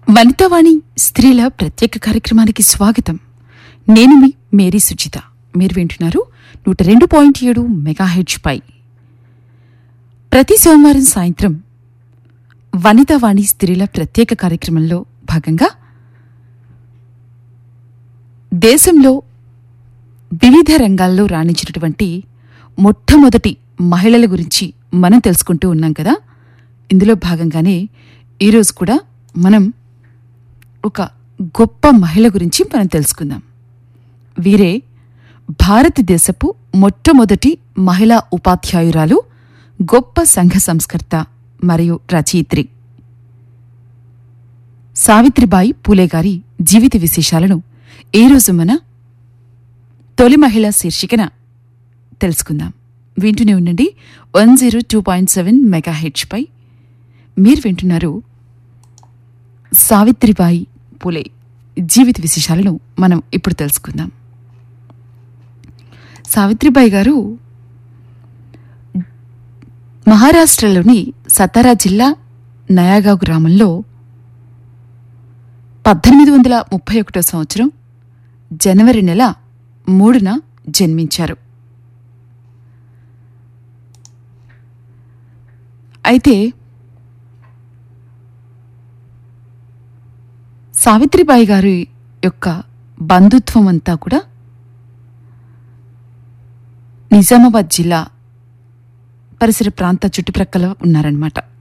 వనితావాణి స్త్రీల ప్రత్యేక కార్యక్రమానికి స్వాగతం. నేను మీ మేరీ సుచిత. మీరు వింటున్నారు 102.7 మెగాహెర్ట్జ్ పై. ప్రతి సోమవారం సాయంత్రం వనితావాణి స్త్రీల ప్రత్యేక కార్యక్రమంలో భాగంగా దేశంలో వివిధ రంగాల్లో రాణించినటువంటి మొట్టమొదటి మహిళల గురించి మనం తెలుసుకుంటూ ఉన్నాం కదా. ఇందులో భాగంగానే ఈరోజు కూడా మనం ఒక గొప్ప మహిళ గురించి మనం తెలుసుకుందాం. వీరే భారతదేశపు మొట్టమొదటి మహిళా ఉపాధ్యాయురాలు, గొప్ప సంఘ సంస్కర్త మరియు రచయిత్రి సావిత్రిబాయి పూలే గారి జీవిత విశేషాలను ఈరోజు మన తొలి మహిళ శీర్షికన తెలుసుకుందాం. వింటూనే ఉండండి 102.7 మెగాహెర్ట్జ్ పై. మీరు వింటున్నారు సావిత్రిబాయి పూలే జీవిత విశేషాలను మనం ఇప్పుడు తెలుసుకుందాం. సావిత్రిబాయి గారు మహారాష్ట్రలోని సతారా జిల్లా నయాగావ్ గ్రామంలో 1831 సంవత్సరం జనవరి నెల 3న జన్మించారు. అయితే సావిత్రిబాయి గారి యొక్క బంధుత్వం అంతా కూడా నిజామాబాద్ జిల్లా పరిసర ప్రాంత చుట్టుప్రక్కల ఉన్నారన్నమాట.